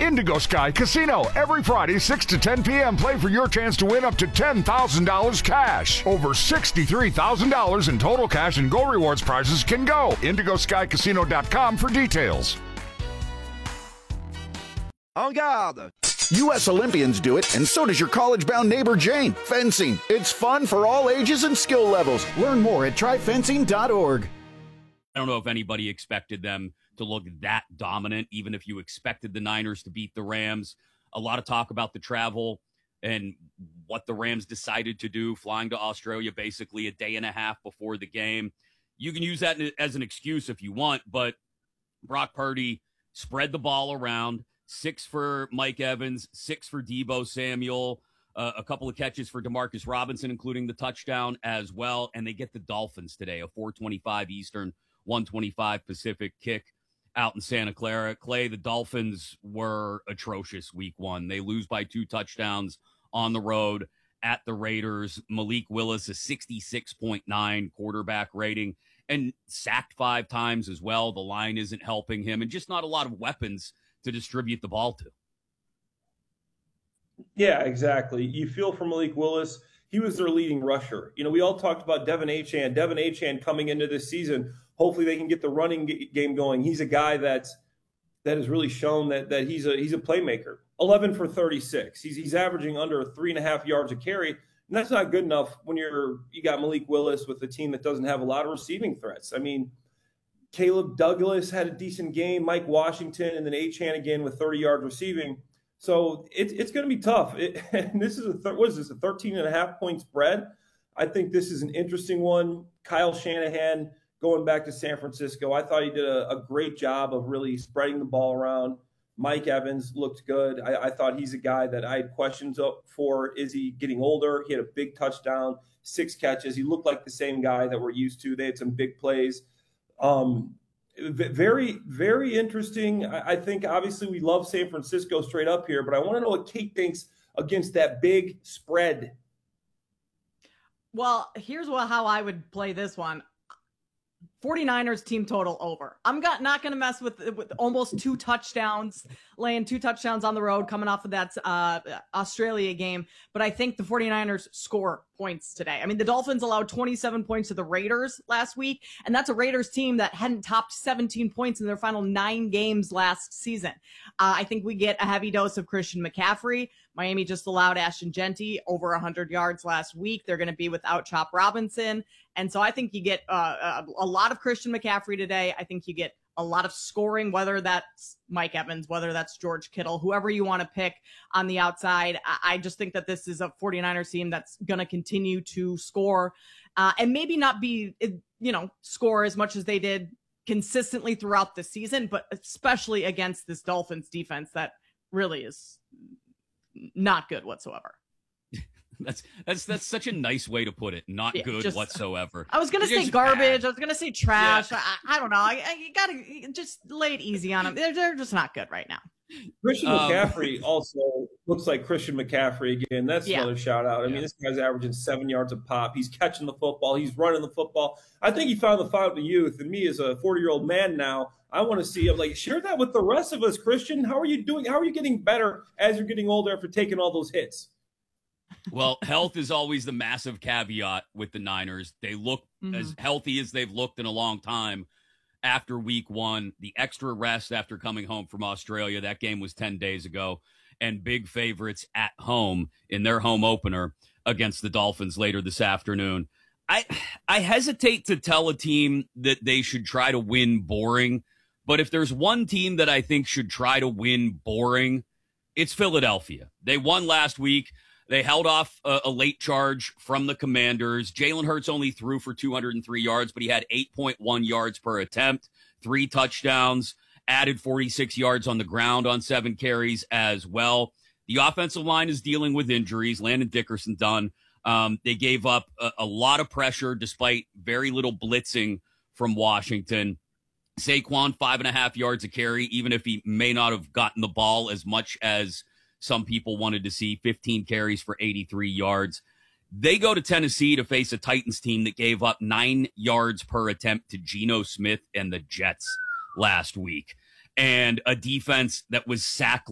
Indigo Sky Casino. Every Friday, 6 to 10 p.m. Play for your chance to win up to $10,000 cash. Over $63,000 in total cash and Go Rewards prizes can go. IndigoSkyCasino.com for details. En garde! U.S. Olympians do it, and so does your college-bound neighbor Jane. Fencing. It's fun for all ages and skill levels. Learn more at tryfencing.org. I don't know if anybody expected them to look that dominant, even if you expected the Niners to beat the Rams. A lot of talk about the travel and what the Rams decided to do, flying to Australia basically a day and a half before the game. You can use that as an excuse if you want, but Brock Purdy spread the ball around. 6 for Mike Evans, 6 for Deebo Samuel, a couple of catches for Demarcus Robinson, including the touchdown as well. And they get the Dolphins today, a 4:25 Eastern, 1:25 Pacific kick out in Santa Clara. Clay, the Dolphins were atrocious week 1. They lose by 2 touchdowns on the road at the Raiders. Malik Willis, a 66.9 quarterback rating, and sacked 5 times as well. The line isn't helping him, and just not a lot of weapons to distribute the ball to. Yeah, exactly. You feel for Malik Willis. He was their leading rusher. We all talked about Devin Achane. Devin Achane coming into this season, hopefully they can get the running game going. He's a guy that has really shown that he's a playmaker. 11 for 36. He's averaging under 3.5 yards a carry, and that's not good enough when you got Malik Willis with a team that doesn't have a lot of receiving threats. I mean, Caleb Douglas had a decent game, Mike Washington, and then Achane again with 30 yards receiving. So it's going to be tough. And this is a 13.5 point spread. I think this is an interesting one. Kyle Shanahan going back to San Francisco. I thought he did a great job of really spreading the ball around. Mike Evans looked good. I thought he's a guy that I had questions for. Is he getting older? He had a big touchdown, 6 catches. He looked like the same guy that we're used to. They had some big plays. Very, very interesting. I think obviously we love San Francisco straight up here, but I want to know what Kate thinks against that big spread. Well, here's how I would play this one. 49ers team total over. I'm not going to mess with almost 2 touchdowns, laying 2 touchdowns on the road coming off of that Australia game. But I think the 49ers score points today. I mean, the Dolphins allowed 27 points to the Raiders last week, and that's a Raiders team that hadn't topped 17 points in their final 9 games last season. I think we get a heavy dose of Christian McCaffrey. Miami just allowed Ashton Genty over 100 yards last week. They're going to be without Chop Robinson. And so I think you get a lot of Christian McCaffrey today. I think you get a lot of scoring, whether that's Mike Evans, whether that's George Kittle, whoever you want to pick on the outside. I just think that this is a 49ers team that's going to continue to score and maybe not be, score as much as they did consistently throughout the season, but especially against this Dolphins defense that really is not good whatsoever. That's such a nice way to put it. Not good whatsoever. I was going to say garbage. Bad. I was going to say trash. Yeah. I don't know. You got to just lay it easy on them. They're just not good right now. Christian McCaffrey also looks like Christian McCaffrey again. That's another shout out. I mean, this guy's averaging 7 yards a pop. He's catching the football. He's running the football. I think he found the fire of the youth. And me as a 40-year-old man now, I want to see him share that with the rest of us, Christian. How are you doing? How are you getting better as you're getting older after taking all those hits? Well, health is always the massive caveat with the Niners. They look as healthy as they've looked in a long time after week 1. The extra rest after coming home from Australia, that game was 10 days ago, and big favorites at home in their home opener against the Dolphins later this afternoon. I hesitate to tell a team that they should try to win boring, but if there's one team that I think should try to win boring, it's Philadelphia. They won last week. They held off a late charge from the Commanders. Jalen Hurts only threw for 203 yards, but he had 8.1 yards per attempt, 3 touchdowns, added 46 yards on the ground on 7 carries as well. The offensive line is dealing with injuries. Landon Dickerson done. They gave up a lot of pressure despite very little blitzing from Washington. Saquon, 5.5 yards a carry, even if he may not have gotten the ball as much as some people wanted to see. 15 carries for 83 yards. They go to Tennessee to face a Titans team that gave up 9 yards per attempt to Geno Smith and the Jets last week, and a defense that was sacked